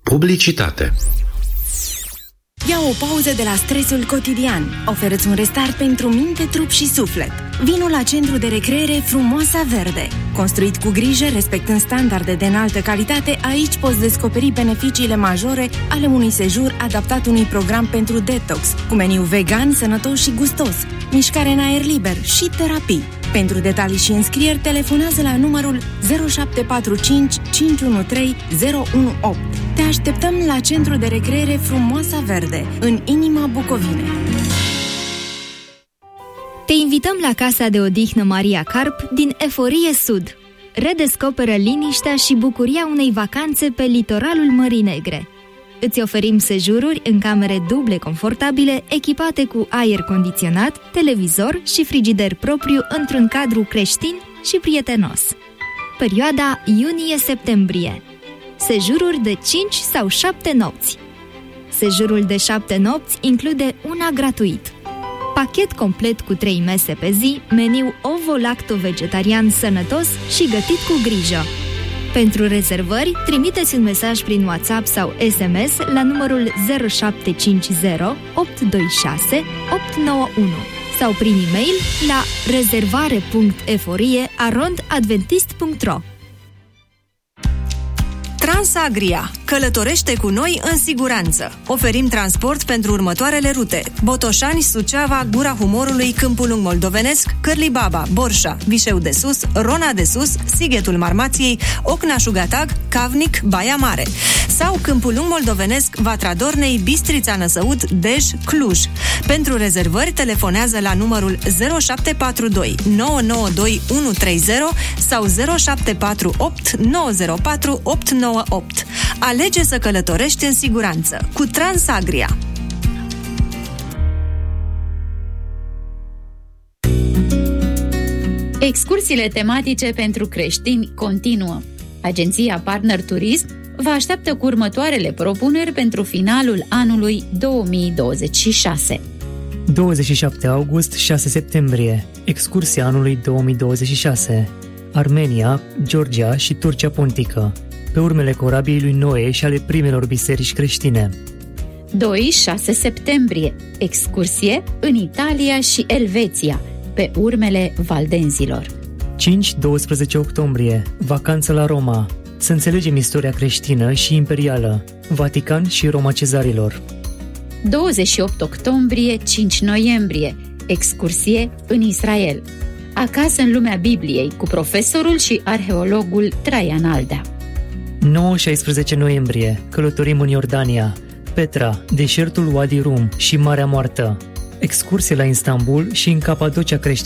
Publicitate. Ia o pauză de la stresul cotidian. Oferă-ți un restart pentru minte, trup și suflet. Vino la centru de recreere Frumoasa Verde. Construit cu grijă, respectând standarde de înaltă calitate, aici poți descoperi beneficiile majore ale unui sejur adaptat unui program pentru detox, cu meniu vegan, sănătos și gustos, mișcare în aer liber și terapii. Pentru detalii și înscrieri, telefonează la numărul 0745 513 018. Te așteptăm la centru de recreere Frumoasa Verde, în inima Bucovinei. Te invităm la Casa de Odihnă Maria Carp din Eforie Sud. Redescoperă liniștea și bucuria unei vacanțe pe litoralul Mării Negre. Îți oferim sejururi în camere duble confortabile, echipate cu aer condiționat, televizor și frigider propriu într-un cadru creștin și prietenos. Perioada iunie-septembrie. Sejururi de 5 sau 7 nopți. Sejurul de 7 nopți include una gratuit. Pachet complet cu 3 mese pe zi, meniu ovo-lacto-vegetarian sănătos și gătit cu grijă. Pentru rezervări, trimiteți un mesaj prin WhatsApp sau SMS la numărul 0750 826 891 sau prin e-mail la rezervare.eforie@adventist.ro. Transagria. Călătorește cu noi în siguranță. Oferim transport pentru următoarele rute: Botoșani, Suceava, Gura Humorului, Câmpul Lung Moldovenesc, Cârlibaba, Borșa, Vișeu de Sus, Rona de Sus, Sighetul Marmației, Ocna-Șugatag, Cavnic, Baia Mare. Sau Câmpul Lung Moldovenesc, Vatra Dornei, Bistrița Năsăud, Dej, Cluj. Pentru rezervări, telefonează la numărul 0742 992 130 sau 0748 904 898. Alege să călătorești în siguranță cu Transagria. Excursiile tematice pentru creștini continuă. Agenția Partner Turism vă așteaptă cu următoarele propuneri pentru finalul anului 2026. 27 august, 6 septembrie. Excursia anului 2026. Armenia, Georgia și Turcia Pontică, pe urmele corabiei lui Noe și ale primelor biserici creștine. 2-6 septembrie. Excursie în Italia și Elveția, pe urmele valdenzilor. 5-12 octombrie. Vacanță la Roma. Să înțelegem istoria creștină și imperială, Vatican și Roma Cezarilor. 28 octombrie, 5 noiembrie. Excursie în Israel. Acasă în lumea Bibliei, cu profesorul și arheologul Traian Aldea. 9-16 noiembrie. Călătorim în Iordania, Petra, deșertul Wadi Rum și Marea Moartă. Excursie la Istanbul și în Capadocia creștină.